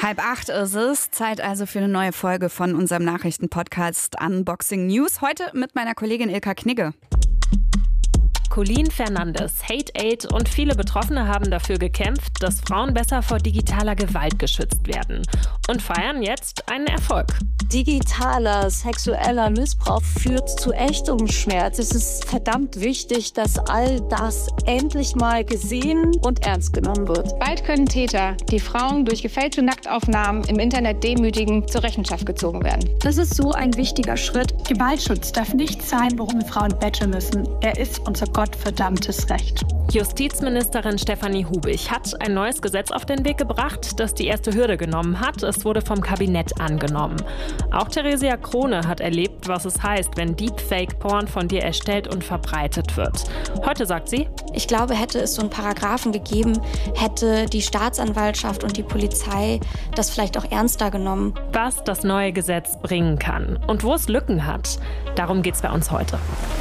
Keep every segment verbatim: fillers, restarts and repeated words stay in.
Halb acht ist es. Zeit also für eine neue Folge von unserem Nachrichtenpodcast Unboxing News. Heute mit meiner Kollegin Ilka Knigge. Colleen Fernandes, Hate Aid und viele Betroffene haben dafür gekämpft, dass Frauen besser vor digitaler Gewalt geschützt werden und feiern jetzt einen Erfolg. Digitaler sexueller Missbrauch führt zu echtem Schmerz. Es ist verdammt wichtig, dass all das endlich mal gesehen und ernst genommen wird. Bald können Täter, die Frauen durch gefälschte Nacktaufnahmen im Internet demütigen, zur Rechenschaft gezogen werden. Das ist so ein wichtiger Schritt. Gewaltschutz darf nicht sein, worum wir Frauen betteln müssen. Er ist unser gottverdammtes Recht. Justizministerin Stefanie Hubig hat ein neues Gesetz auf den Weg gebracht, das die erste Hürde genommen hat. Es wurde vom Kabinett angenommen. Auch Theresia Krone hat erlebt, was es heißt, wenn Deepfake-Porn von dir erstellt und verbreitet wird. Heute sagt sie: Ich glaube, hätte es so einen Paragraphen gegeben, hätte die Staatsanwaltschaft und die Polizei das vielleicht auch ernster genommen. Was das neue Gesetz bringen kann und wo es Lücken hat, darum geht's bei uns heute.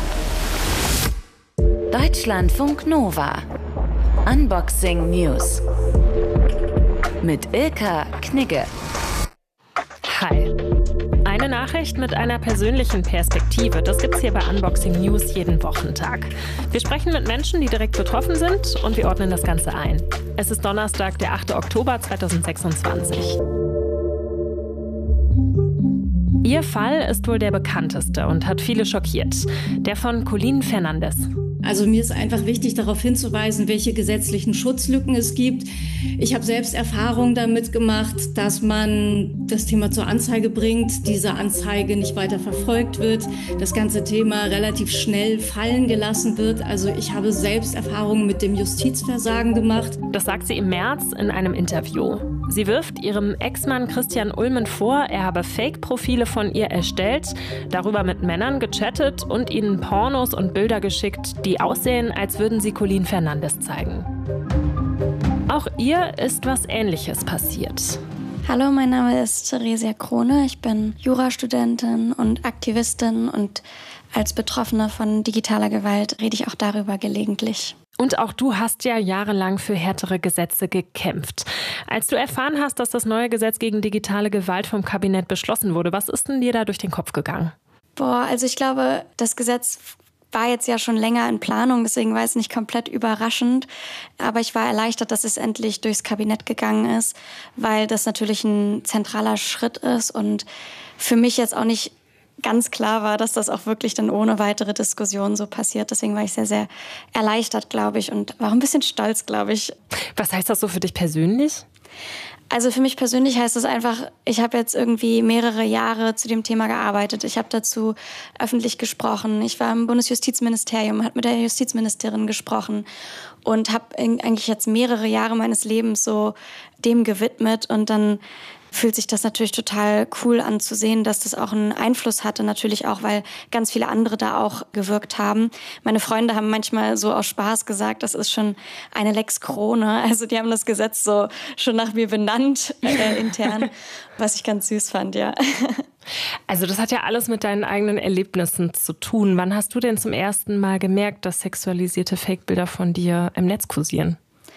Deutschlandfunk Nova. Unboxing News. Mit Ilka Knigge. Hi. Eine Nachricht mit einer persönlichen Perspektive. Das gibt's hier bei Unboxing News jeden Wochentag. Wir sprechen mit Menschen, die direkt betroffen sind, und wir ordnen das Ganze ein. Es ist Donnerstag, der achte Oktober zweitausendsechsundzwanzig. Ihr Fall ist wohl der bekannteste und hat viele schockiert. Der von Colleen Fernandes. Also mir ist einfach wichtig, darauf hinzuweisen, welche gesetzlichen Schutzlücken es gibt. Ich habe selbst Erfahrungen damit gemacht, dass man das Thema zur Anzeige bringt, diese Anzeige nicht weiter verfolgt wird, das ganze Thema relativ schnell fallen gelassen wird. Also ich habe selbst Erfahrungen mit dem Justizversagen gemacht. Das sagt sie im März in einem Interview. Sie wirft ihrem Ex-Mann Christian Ulmen vor, er habe Fake-Profile von ihr erstellt, darüber mit Männern gechattet und ihnen Pornos und Bilder geschickt, die aussehen, als würden sie Colleen Fernandes zeigen. Auch ihr ist was Ähnliches passiert. Hallo, mein Name ist Theresia Krone. Ich bin Jurastudentin und Aktivistin und als Betroffene von digitaler Gewalt rede ich auch darüber gelegentlich. Und auch du hast ja jahrelang für härtere Gesetze gekämpft. Als du erfahren hast, dass das neue Gesetz gegen digitale Gewalt vom Kabinett beschlossen wurde, was ist denn dir da durch den Kopf gegangen? Boah, also ich glaube, das Gesetz war jetzt ja schon länger in Planung, deswegen war es nicht komplett überraschend. Aber ich war erleichtert, dass es endlich durchs Kabinett gegangen ist, weil das natürlich ein zentraler Schritt ist und für mich jetzt auch nicht ganz klar war, dass das auch wirklich dann ohne weitere Diskussion so passiert. Deswegen war ich sehr, sehr erleichtert, glaube ich, und war auch ein bisschen stolz, glaube ich. Was heißt das so für dich persönlich? Also für mich persönlich heißt es einfach, ich habe jetzt irgendwie mehrere Jahre zu dem Thema gearbeitet. Ich habe dazu öffentlich gesprochen. Ich war im Bundesjustizministerium, habe mit der Justizministerin gesprochen und habe eigentlich jetzt mehrere Jahre meines Lebens so dem gewidmet. Und dann fühlt sich das natürlich total cool an zu sehen, dass das auch einen Einfluss hatte. Natürlich auch, weil ganz viele andere da auch gewirkt haben. Meine Freunde haben manchmal so aus Spaß gesagt, das ist schon eine Lex Krone. Also die haben das Gesetz so schon nach mir benannt, äh, intern, was ich ganz süß fand, ja. Also das hat ja alles mit deinen eigenen Erlebnissen zu tun. Wann hast du denn zum ersten Mal gemerkt, dass sexualisierte Fake-Bilder von dir im Netz kursieren?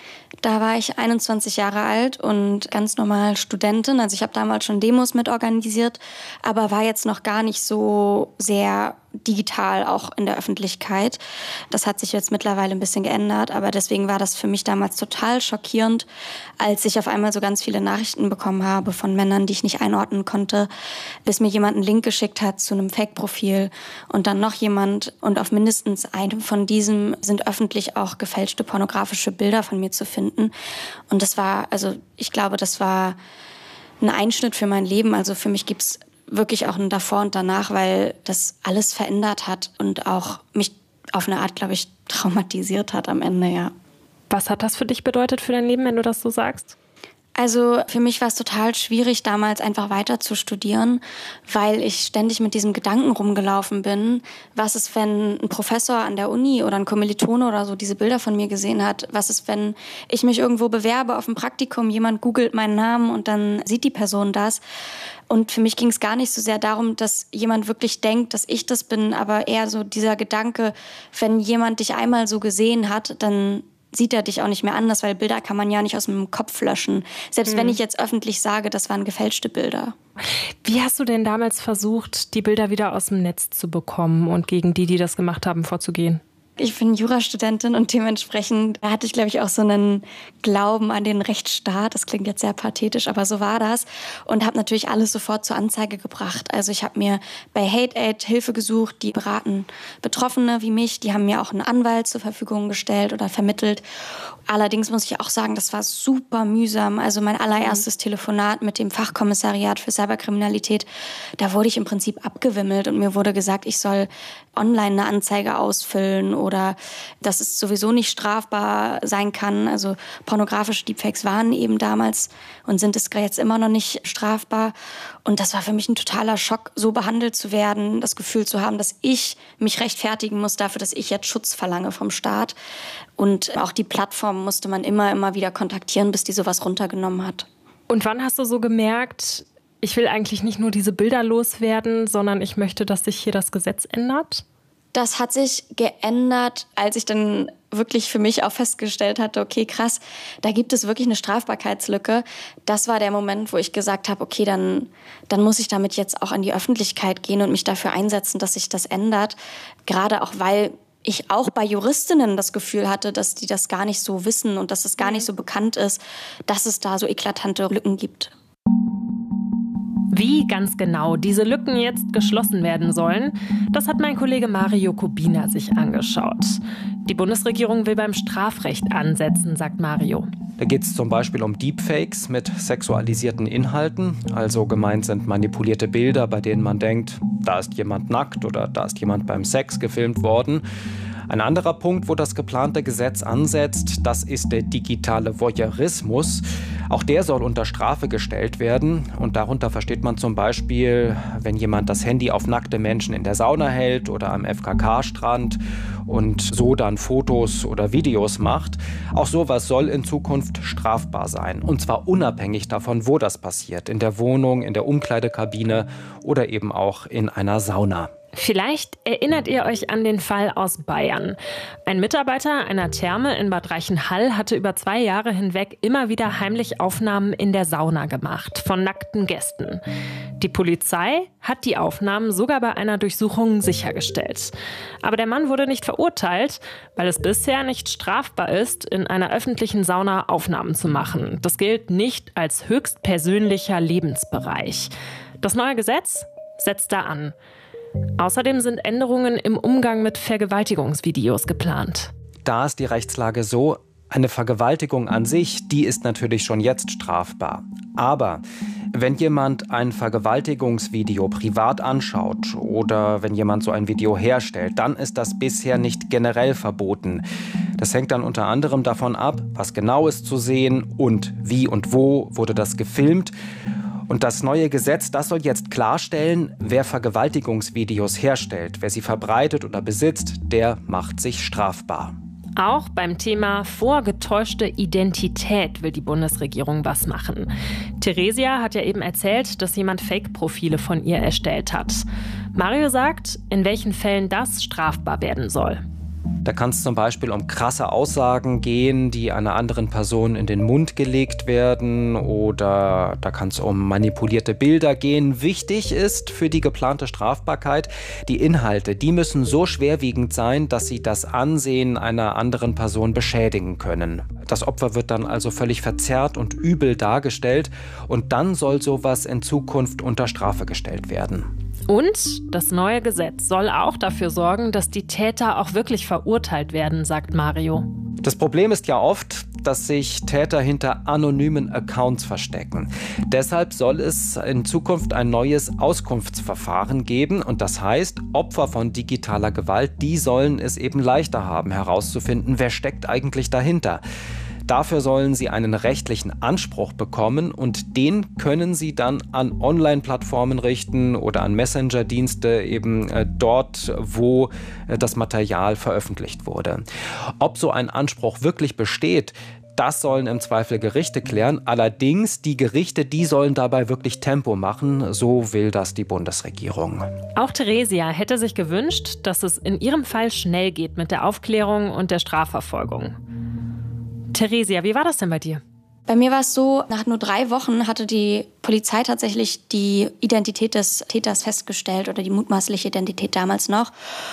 Da war ich einundzwanzig Jahre alt und ganz normal Studentin. Also ich habe damals schon Demos mitorganisiert, aber war jetzt noch gar nicht so sehr digital auch in der Öffentlichkeit. Das hat sich jetzt mittlerweile ein bisschen geändert, aber deswegen war das für mich damals total schockierend, als ich auf einmal so ganz viele Nachrichten bekommen habe von Männern, die ich nicht einordnen konnte, bis mir jemand einen Link geschickt hat zu einem Fake-Profil und dann noch jemand und auf mindestens einem von diesem sind öffentlich auch gefälschte pornografische Bilder von mir zu finden. Und das war, also ich glaube, das war ein Einschnitt für mein Leben. Also für mich gibt's wirklich auch ein Davor und Danach, weil das alles verändert hat und auch mich auf eine Art, glaube ich, traumatisiert hat am Ende, ja. Was hat das für dich bedeutet für dein Leben, wenn du das so sagst? Also für mich war es total schwierig, damals einfach weiter zu studieren, weil ich ständig mit diesem Gedanken rumgelaufen bin. Was ist, wenn ein Professor an der Uni oder ein Kommilitone oder so diese Bilder von mir gesehen hat? Was ist, wenn ich mich irgendwo bewerbe auf ein Praktikum, jemand googelt meinen Namen und dann sieht die Person das? Und für mich ging es gar nicht so sehr darum, dass jemand wirklich denkt, dass ich das bin, aber eher so dieser Gedanke, wenn jemand dich einmal so gesehen hat, dann sieht er dich auch nicht mehr anders, weil Bilder kann man ja nicht aus dem Kopf löschen. Selbst mhm. wenn ich jetzt öffentlich sage, das waren gefälschte Bilder. Wie hast du denn damals versucht, die Bilder wieder aus dem Netz zu bekommen und gegen die, die das gemacht haben, vorzugehen? Ich bin Jurastudentin und dementsprechend hatte ich, glaube ich, auch so einen Glauben an den Rechtsstaat. Das klingt jetzt sehr pathetisch, aber so war das. Und habe natürlich alles sofort zur Anzeige gebracht. Also ich habe mir bei Hate Aid Hilfe gesucht. Die beraten Betroffene wie mich. Die haben mir auch einen Anwalt zur Verfügung gestellt oder vermittelt. Allerdings muss ich auch sagen, das war super mühsam. Also mein allererstes Telefonat mit dem Fachkommissariat für Cyberkriminalität, da wurde ich im Prinzip abgewimmelt und mir wurde gesagt, ich soll online eine Anzeige ausfüllen oder dass es sowieso nicht strafbar sein kann. Also pornografische Deepfakes waren eben damals und sind es jetzt immer noch nicht strafbar. Und das war für mich ein totaler Schock, so behandelt zu werden, das Gefühl zu haben, dass ich mich rechtfertigen muss dafür, dass ich jetzt Schutz verlange vom Staat. Und auch die Plattform musste man immer, immer wieder kontaktieren, bis die sowas runtergenommen hat. Und wann hast du so gemerkt, ich will eigentlich nicht nur diese Bilder loswerden, sondern ich möchte, dass sich hier das Gesetz ändert? Das hat sich geändert, als ich dann wirklich für mich auch festgestellt hatte, okay, krass, da gibt es wirklich eine Strafbarkeitslücke. Das war der Moment, wo ich gesagt habe, okay, dann, dann muss ich damit jetzt auch an die Öffentlichkeit gehen und mich dafür einsetzen, dass sich das ändert. Gerade auch, weil ich auch bei Juristinnen das Gefühl hatte, dass die das gar nicht so wissen und dass es gar nicht so bekannt ist, dass es da so eklatante Lücken gibt. Wie ganz genau diese Lücken jetzt geschlossen werden sollen, das hat mein Kollege Mario Kubina sich angeschaut. Die Bundesregierung will beim Strafrecht ansetzen, sagt Mario. Da geht es zum Beispiel um Deepfakes mit sexualisierten Inhalten. Also gemeint sind manipulierte Bilder, bei denen man denkt, da ist jemand nackt oder da ist jemand beim Sex gefilmt worden. Ein anderer Punkt, wo das geplante Gesetz ansetzt, das ist der digitale Voyeurismus. Auch der soll unter Strafe gestellt werden. Und darunter versteht man zum Beispiel, wenn jemand das Handy auf nackte Menschen in der Sauna hält oder am F K K-Strand und so dann Fotos oder Videos macht. Auch sowas soll in Zukunft strafbar sein. Und zwar unabhängig davon, wo das passiert. In der Wohnung, in der Umkleidekabine oder eben auch in einer Sauna. Vielleicht erinnert ihr euch an den Fall aus Bayern. Ein Mitarbeiter einer Therme in Bad Reichenhall hatte über zwei Jahre hinweg immer wieder heimlich Aufnahmen in der Sauna gemacht, von nackten Gästen. Die Polizei hat die Aufnahmen sogar bei einer Durchsuchung sichergestellt. Aber der Mann wurde nicht verurteilt, weil es bisher nicht strafbar ist, in einer öffentlichen Sauna Aufnahmen zu machen. Das gilt nicht als höchstpersönlicher Lebensbereich. Das neue Gesetz setzt da an. Außerdem sind Änderungen im Umgang mit Vergewaltigungsvideos geplant. Da ist die Rechtslage so, eine Vergewaltigung an sich, die ist natürlich schon jetzt strafbar. Aber wenn jemand ein Vergewaltigungsvideo privat anschaut oder wenn jemand so ein Video herstellt, dann ist das bisher nicht generell verboten. Das hängt dann unter anderem davon ab, was genau ist zu sehen und wie und wo wurde das gefilmt. Und das neue Gesetz, das soll jetzt klarstellen, wer Vergewaltigungsvideos herstellt, wer sie verbreitet oder besitzt, der macht sich strafbar. Auch beim Thema vorgetäuschte Identität will die Bundesregierung was machen. Theresia hat ja eben erzählt, dass jemand Fake-Profile von ihr erstellt hat. Mario sagt, in welchen Fällen das strafbar werden soll. Da kann es zum Beispiel um krasse Aussagen gehen, die einer anderen Person in den Mund gelegt werden, oder da kann es um manipulierte Bilder gehen. Wichtig ist für die geplante Strafbarkeit, die Inhalte, die müssen so schwerwiegend sein, dass sie das Ansehen einer anderen Person beschädigen können. Das Opfer wird dann also völlig verzerrt und übel dargestellt und dann soll sowas in Zukunft unter Strafe gestellt werden. Und das neue Gesetz soll auch dafür sorgen, dass die Täter auch wirklich verurteilt werden, sagt Mario. Das Problem ist ja oft, dass sich Täter hinter anonymen Accounts verstecken. Deshalb soll es in Zukunft ein neues Auskunftsverfahren geben. Und das heißt, Opfer von digitaler Gewalt, die sollen es eben leichter haben, herauszufinden, wer steckt eigentlich dahinter. Dafür sollen sie einen rechtlichen Anspruch bekommen und den können sie dann an Online-Plattformen richten oder an Messenger-Dienste, eben äh, dort, wo äh, das Material veröffentlicht wurde. Ob so ein Anspruch wirklich besteht, das sollen im Zweifel Gerichte klären. Allerdings, die Gerichte, die sollen dabei wirklich Tempo machen. So will das die Bundesregierung. Auch Theresia hätte sich gewünscht, dass es in ihrem Fall schnell geht mit der Aufklärung und der Strafverfolgung. Theresia, wie war das denn bei dir? Bei mir war es so, nach nur drei Wochen hatte die Polizei tatsächlich die Identität des Täters festgestellt oder die mutmaßliche Identität damals noch.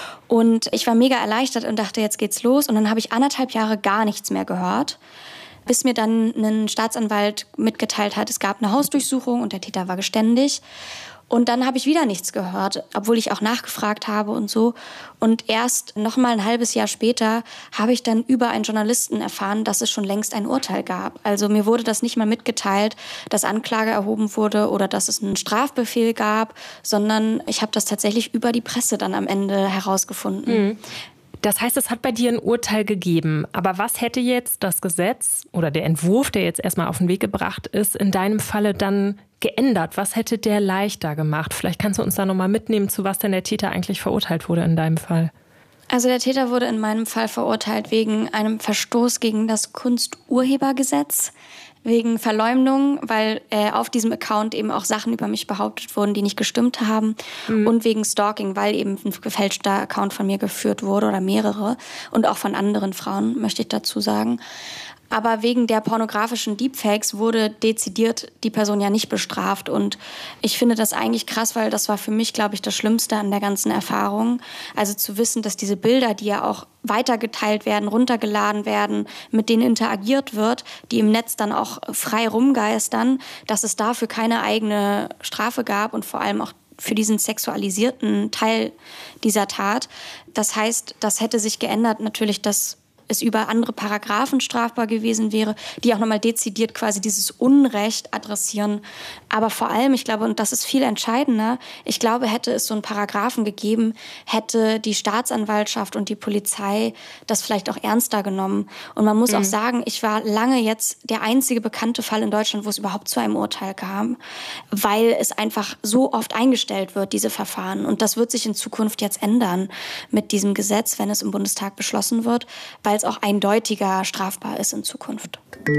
Und ich war mega erleichtert und dachte, jetzt geht's los. Und dann habe ich anderthalb Jahre gar nichts mehr gehört, bis mir dann ein Staatsanwalt mitgeteilt hat, es gab eine Hausdurchsuchung und der Täter war geständig. Und dann habe ich wieder nichts gehört, obwohl ich auch nachgefragt habe und so. Und erst noch mal ein halbes Jahr später habe ich dann über einen Journalisten erfahren, dass es schon längst ein Urteil gab. Also mir wurde das nicht mal mitgeteilt, dass Anklage erhoben wurde oder dass es einen Strafbefehl gab, sondern ich habe das tatsächlich über die Presse dann am Ende herausgefunden. Mhm. Das heißt, es hat bei dir ein Urteil gegeben. Aber was hätte jetzt das Gesetz oder der Entwurf, der jetzt erstmal auf den Weg gebracht ist, in deinem Falle dann geändert? Was hätte der leichter gemacht? Vielleicht kannst du uns da nochmal mitnehmen, zu was denn der Täter eigentlich verurteilt wurde in deinem Fall. Also der Täter wurde in meinem Fall verurteilt wegen einem Verstoß gegen das Kunsturhebergesetz, wegen Verleumdung, weil äh, auf diesem Account eben auch Sachen über mich behauptet wurden, die nicht gestimmt haben. Mhm. Und wegen Stalking, weil eben ein gefälschter Account von mir geführt wurde oder mehrere. Und auch von anderen Frauen, möchte ich dazu sagen. Aber wegen der pornografischen Deepfakes wurde dezidiert die Person ja nicht bestraft. Und ich finde das eigentlich krass, weil das war für mich, glaube ich, das Schlimmste an der ganzen Erfahrung. Also zu wissen, dass diese Bilder, die ja auch weitergeteilt werden, runtergeladen werden, mit denen interagiert wird, die im Netz dann auch frei rumgeistern, dass es dafür keine eigene Strafe gab und vor allem auch für diesen sexualisierten Teil dieser Tat. Das heißt, das hätte sich geändert, natürlich, dass es über andere Paragraphen strafbar gewesen wäre, die auch nochmal dezidiert quasi dieses Unrecht adressieren. Aber vor allem, ich glaube, und das ist viel entscheidender, ich glaube, hätte es so einen Paragraphen gegeben, hätte die Staatsanwaltschaft und die Polizei das vielleicht auch ernster genommen. Und man muss mhm. auch sagen, ich war lange jetzt der einzige bekannte Fall in Deutschland, wo es überhaupt zu einem Urteil kam, weil es einfach so oft eingestellt wird, diese Verfahren. Und das wird sich in Zukunft jetzt ändern mit diesem Gesetz, wenn es im Bundestag beschlossen wird, weil es auch eindeutiger strafbar ist in Zukunft.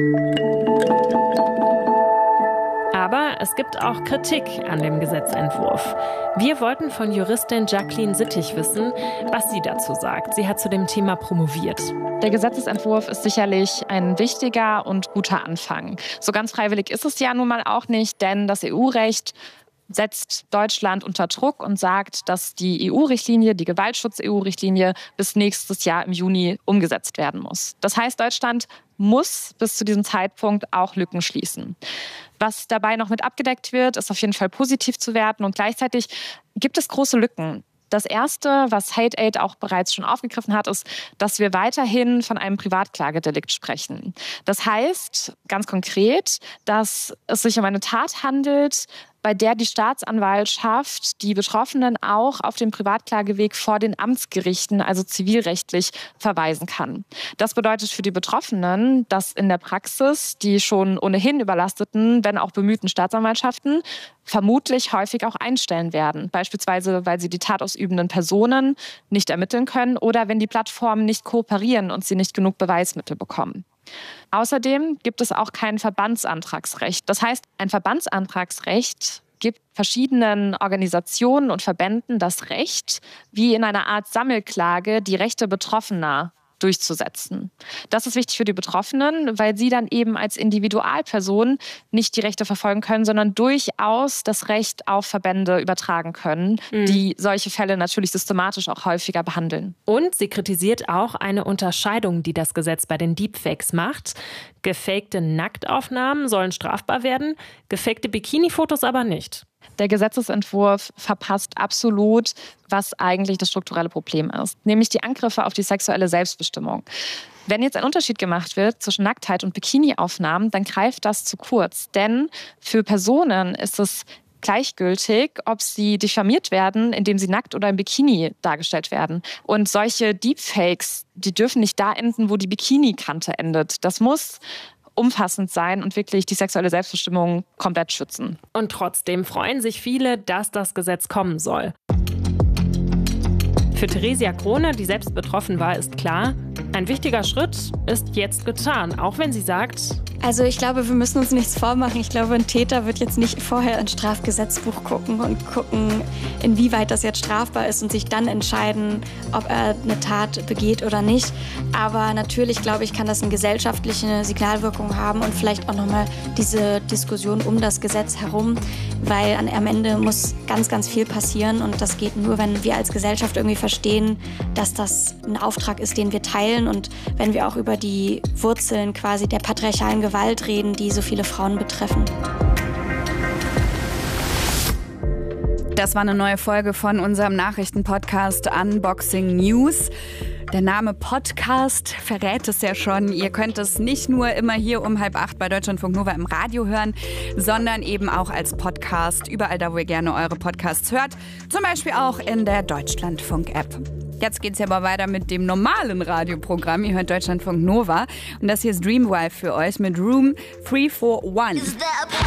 Aber es gibt auch Kritik an dem Gesetzentwurf. Wir wollten von Juristin Jacqueline Sittig wissen, was sie dazu sagt. Sie hat zu dem Thema promoviert. Der Gesetzesentwurf ist sicherlich ein wichtiger und guter Anfang. So ganz freiwillig ist es ja nun mal auch nicht, denn das E U-Recht setzt Deutschland unter Druck und sagt, dass die E U-Richtlinie, die Gewaltschutz-E U-Richtlinie, bis nächstes Jahr im Juni umgesetzt werden muss. Das heißt, Deutschland muss bis zu diesem Zeitpunkt auch Lücken schließen. Was dabei noch mit abgedeckt wird, ist auf jeden Fall positiv zu werten und gleichzeitig gibt es große Lücken. Das Erste, was Hate Aid auch bereits schon aufgegriffen hat, ist, dass wir weiterhin von einem Privatklagedelikt sprechen. Das heißt ganz konkret, dass es sich um eine Tat handelt, bei der die Staatsanwaltschaft die Betroffenen auch auf dem Privatklageweg vor den Amtsgerichten, also zivilrechtlich, verweisen kann. Das bedeutet für die Betroffenen, dass in der Praxis die schon ohnehin überlasteten, wenn auch bemühten Staatsanwaltschaften vermutlich häufig auch einstellen werden. Beispielsweise, weil sie die tatausübenden Personen nicht ermitteln können oder wenn die Plattformen nicht kooperieren und sie nicht genug Beweismittel bekommen. Außerdem gibt es auch kein Verbandsantragsrecht. Das heißt, ein Verbandsantragsrecht gibt verschiedenen Organisationen und Verbänden das Recht, wie in einer Art Sammelklage die Rechte Betroffener durchzusetzen. Das ist wichtig für die Betroffenen, weil sie dann eben als Individualperson nicht die Rechte verfolgen können, sondern durchaus das Recht auf Verbände übertragen können, mhm. die solche Fälle natürlich systematisch auch häufiger behandeln. Und sie kritisiert auch eine Unterscheidung, die das Gesetz bei den Deepfakes macht. Gefakte Nacktaufnahmen sollen strafbar werden, gefakte Bikini-Fotos aber nicht. Der Gesetzesentwurf verpasst absolut, was eigentlich das strukturelle Problem ist, nämlich die Angriffe auf die sexuelle Selbstbestimmung. Wenn jetzt ein Unterschied gemacht wird zwischen Nacktheit und Bikini-Aufnahmen, dann greift das zu kurz. Denn für Personen ist es gleichgültig, ob sie diffamiert werden, indem sie nackt oder im Bikini dargestellt werden. Und solche Deepfakes, die dürfen nicht da enden, wo die Bikini-Kante endet. Das muss umfassend sein und wirklich die sexuelle Selbstbestimmung komplett schützen. Und trotzdem freuen sich viele, dass das Gesetz kommen soll. Für Theresia Krone, die selbst betroffen war, ist klar, ein wichtiger Schritt ist jetzt getan, auch wenn sie sagt, Also ich glaube, wir müssen uns nichts vormachen. Ich glaube, ein Täter wird jetzt nicht vorher ins Strafgesetzbuch gucken und gucken, inwieweit das jetzt strafbar ist und sich dann entscheiden, ob er eine Tat begeht oder nicht. Aber natürlich, glaube ich, kann das eine gesellschaftliche Signalwirkung haben und vielleicht auch nochmal diese Diskussion um das Gesetz herum, weil am Ende muss ganz, ganz viel passieren und das geht nur, wenn wir als Gesellschaft irgendwie verstehen, dass das ein Auftrag ist, den wir teilen und wenn wir auch über die Wurzeln quasi der patriarchalen Gewalt Gewalt reden, die so viele Frauen betreffen. Das war eine neue Folge von unserem Nachrichtenpodcast Unboxing News. Der Name Podcast verrät es ja schon. Ihr könnt es nicht nur immer hier um halb acht bei Deutschlandfunk Nova im Radio hören, sondern eben auch als Podcast, überall da, wo ihr gerne eure Podcasts hört. Zum Beispiel auch in der Deutschlandfunk-App. Jetzt geht's ja aber weiter mit dem normalen Radioprogramm. Ihr hört Deutschlandfunk Nova. Und das hier ist Dreamwife für euch mit Room drei vier eins.